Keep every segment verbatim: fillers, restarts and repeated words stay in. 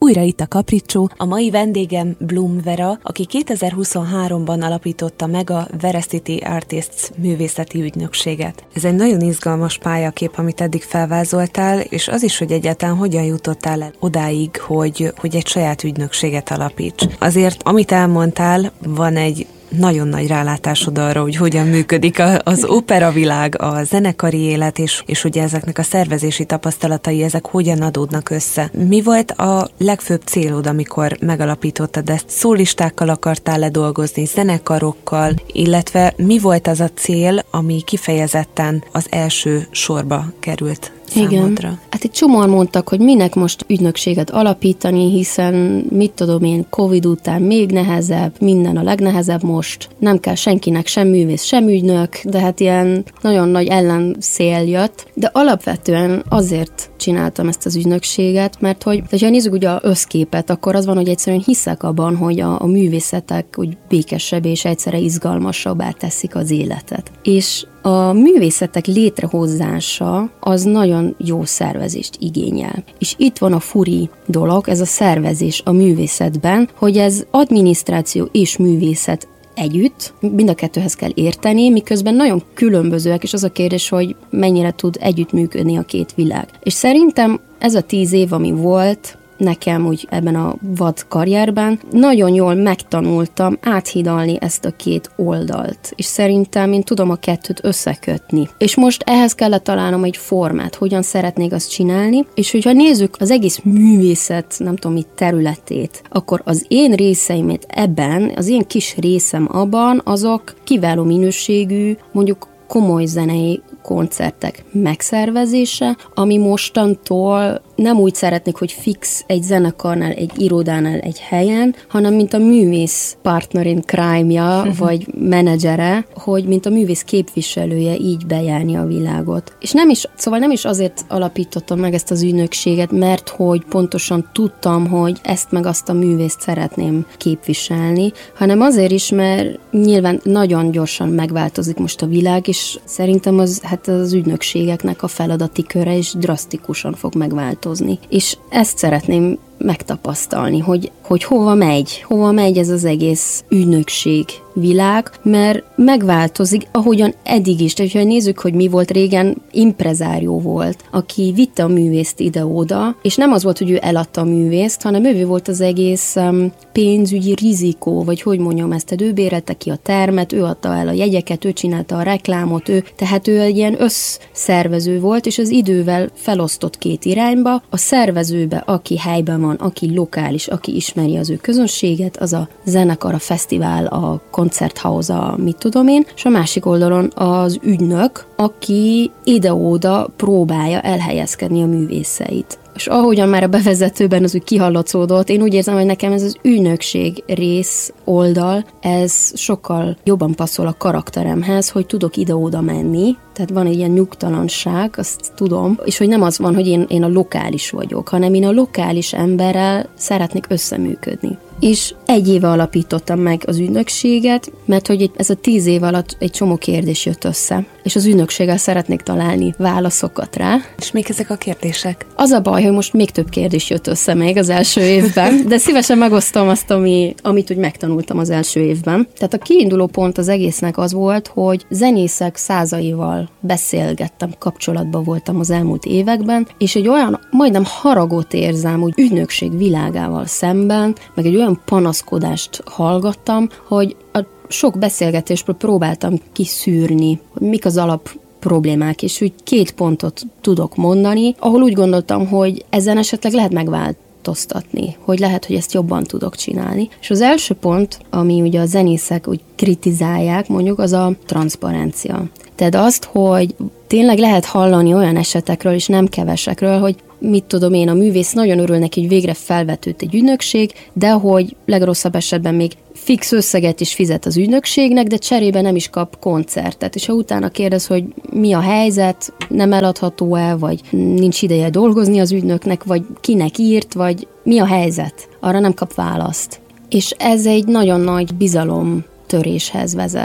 Újra itt a Capriccio. A mai vendégem Blum Vera, aki kétezer-huszonháromban alapította meg a Veracity Artists művészeti ügynökséget. Ez egy nagyon izgalmas pályakép, amit eddig felvázoltál, és az is, hogy egyáltalán hogyan jutottál el odáig, hogy, hogy egy saját ügynökséget alapíts. Azért, amit elmondtál, van egy nagyon nagy rálátásod arra, hogy hogyan működik az operavilág, a zenekari élet, és, és ugye ezeknek a szervezési tapasztalatai, ezek hogyan adódnak össze. Mi volt a legfőbb célod, amikor megalapítottad ezt? Szólistákkal akartál ledolgozni, zenekarokkal, illetve mi volt az a cél, ami kifejezetten az első sorba került számodra? Igen. Hát egy csomóan mondtak, hogy minek most ügynökséget alapítani, hiszen mit tudom én, Covid után még nehezebb, minden a legnehezebb most, nem kell senkinek sem művész, sem ügynök, de hát ilyen nagyon nagy ellenszél jött, de alapvetően azért csináltam ezt az ügynökséget, mert hogy, ha nézzük ugye az összképet, akkor az van, hogy egyszerűen hiszek abban, hogy a, a művészetek úgy békesebb és egyszerre izgalmasabbá teszik az életet. És a művészetek létrehozása az nagyon jó szervezést igényel. És itt van a furi dolog, ez a szervezés a művészetben, hogy ez adminisztráció és művészet együtt, mind a kettőhez kell érteni, miközben nagyon különbözőek, és az a kérdés, hogy mennyire tud együttműködni a két világ. És szerintem ez a tíz év, ami volt, nekem úgy ebben a vad karrierben, nagyon jól megtanultam áthidalni ezt a két oldalt, és szerintem én tudom a kettőt összekötni. És most ehhez kellett találnom egy formát, hogyan szeretnék azt csinálni, és hogyha nézzük az egész művészet, nem tudom mit területét, akkor az én részeimet ebben, az én kis részem abban, azok kiváló minőségű, mondjuk komoly zenei koncertek megszervezése, ami mostantól nem úgy szeretnék, hogy fix egy zenekarnál, egy irodánál, egy helyen, hanem mint a művész partner in crime-ja, uh-huh. vagy menedzsere, hogy mint a művész képviselője így bejárni a világot. És nem is, szóval nem is azért alapítottam meg ezt az ügynökséget, mert hogy pontosan tudtam, hogy ezt meg azt a művészt szeretném képviselni, hanem azért is, mert nyilván nagyon gyorsan megváltozik most a világ, és szerintem az, hát az ügynökségeknek a feladati köre is drasztikusan fog megváltozni. És ezt szeretném megtapasztalni, hogy, hogy hova megy, hova megy ez az egész ügynökség világ, mert megváltozik, ahogyan eddig is. Tehát, ha nézzük, hogy mi volt régen, imprezárió volt, aki vitte a művészt ide-oda, és nem az volt, hogy ő eladta a művészt, hanem ő volt az egész um, pénzügyi rizikó, vagy hogy mondjam ezt, tehát ő bérelte ki a termet, ő adta el a jegyeket, ő csinálta a reklámot, ő, tehát ő egy ilyen összszervező volt, és az idővel felosztott két irányba, a szervezőbe, aki helyben van, aki lokális, aki ismeri az ő közönséget, az a zenekar, a fesztivál, a koncerthouse, a mit tudom én, és a másik oldalon az ügynök, aki ide-oda próbálja elhelyezkedni a művészeit. És ahogyan már a bevezetőben az úgy kihallatszódott, én úgy érzem, hogy nekem ez az ügynökség rész oldal, ez sokkal jobban passzol a karakteremhez, hogy tudok ide-oda menni, tehát van egy ilyen nyugtalanság, azt tudom, és hogy nem az van, hogy én, én a lokális vagyok, hanem én a lokális emberrel szeretnék összeműködni. És egy éve alapítottam meg az ügynökséget, mert hogy ez a tíz év alatt egy csomó kérdés jött össze, és az ügynökséggel szeretnék találni válaszokat rá. És mik ezek a kérdések? Az a baj, hogy most még több kérdés jött össze még az első évben, de szívesen megosztom azt, ami, amit úgy megtanultam az első évben. Tehát a kiinduló pont az egésznek az volt, hogy zenészek százaival beszélgettem, kapcsolatban voltam az elmúlt években, és egy olyan majdnem haragot érzem, úgy ügynökség világával szemben, meg egy olyan panaszkodást hallgattam, hogy a sok beszélgetésből próbáltam kiszűrni, hogy mik az alap problémák, és úgy két pontot tudok mondani, ahol úgy gondoltam, hogy ezen esetleg lehet megváltoztatni, hogy lehet, hogy ezt jobban tudok csinálni. És az első pont, ami ugye a zenészek úgy kritizálják, mondjuk, az a transzparencia. Tehát azt, hogy tényleg lehet hallani olyan esetekről, és nem kevesekről, hogy mit tudom én, a művész nagyon örül neki, hogy végre felvetődött egy ügynökség, de hogy legrosszabb esetben még fix összeget is fizet az ügynökségnek, de cserébe nem is kap koncertet. És ha utána kérdez, hogy mi a helyzet, nem eladható-e, vagy nincs ideje dolgozni az ügynöknek, vagy kinek írt, vagy mi a helyzet, arra nem kap választ. És ez egy nagyon nagy bizalomtöréshez vezet.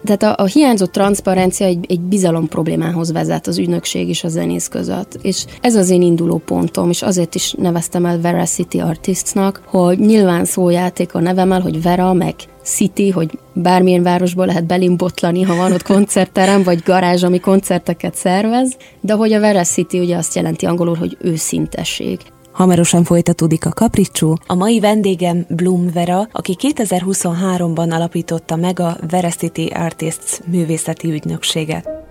Tehát a, a hiányzó transzparencia egy, egy bizalom problémához vezet az ügynökség és a zenész között. És ez az én induló pontom, és azért is neveztem el Veracity Artistsnak, hogy nyilván szójáték a nevemmel, hogy Vera, meg City, hogy bármilyen városból lehet belimbotlani, ha van ott koncertterem, vagy garázs, ami koncerteket szervez, de hogy a Veracity ugye azt jelenti angolul, hogy őszintesség. Hamarosan folytatódik a Kapricsó. A mai vendégem Blum Vera, aki kétezer-huszonháromban alapította meg a Veracity Artists művészeti ügynökséget.